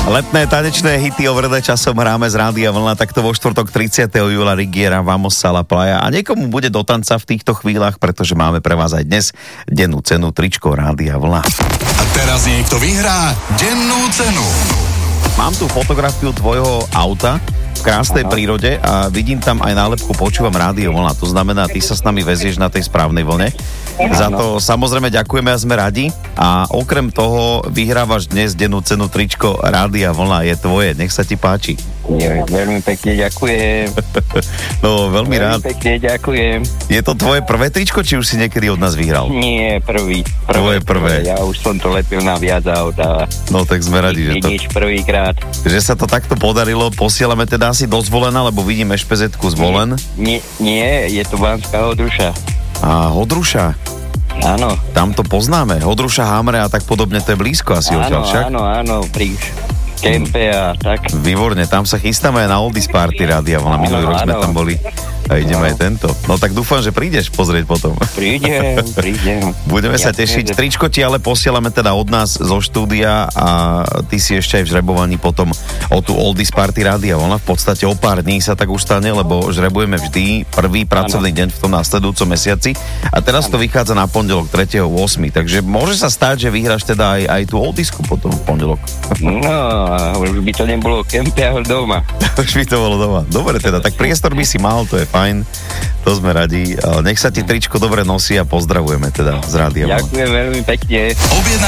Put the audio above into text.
Letné tanečné hity overené časom hráme z Rádia Vlna, takto vo štvrtok 30. júla Rigiera, Vamos a la Playa. A niekomu bude do tanca v týchto chvíľach, pretože máme pre vás aj dnes dennú cenu tričko Rádia Vlna. A teraz niekto vyhrá dennú cenu. Mám tu fotografiu tvojho auta v krásnej prírode a vidím tam aj nálepku Počúvam Rádio Vlna. To znamená, ty sa s nami vezieš na tej správnej vlne. Za to samozrejme ďakujeme a sme radi. A okrem toho vyhrávaš dnes dennú cenu tričko Rádia Vlna. Je tvoje, nech sa ti páči. Veľmi pekne ďakujem. No, veľmi rád. Pekne ďakujem. Je to tvoje prvé tričko, či už si niekedy od nás vyhral? Nie, prvý. Tvoje prvé. Ja už som to lepil na viac aut a... No, tak sme radi, že to... Nič prvýkrát. Že sa to takto podarilo. Posielame teda asi do Zvolena, lebo vidím špezetku Zvolen. Nie, je to Banská Hodruša. A Hodruša? Áno. Tam to poznáme. Hodruša, Hamre a tak podobne, to je blízko asi odtiaľ však? Áno, pri kempe a tak. Výborne, tam sa chystáme aj na Oldies Party Rádia Vlna. Minulý rok sme tam boli a ideme aj tento. No tak dúfam, že prídeš pozrieť potom. Prídem. Budeme sa tešiť. Tričko ti ale posielame teda od nás zo štúdia a ty si ešte aj v žrebovaní potom o tú Oldies Party Rádia Vlna. V podstate o pár dní sa tak už stane, lebo žrebujeme vždy prvý pracovný deň v tom následujúcom mesiaci a teraz to vychádza na pondelok 3.8. Takže môže sa stať, že vyhráš teda aj tú Oldiesku potom v pondelok. No, už by to nebolo kempe, ale doma. Už by to bolo doma. Dobre teda, tak priestor by si mal, to je fajn. To sme radi. Nech sa ti tričko dobre nosí a pozdravujeme teda z Rádia Vlna. Ďakujem veľmi pekne.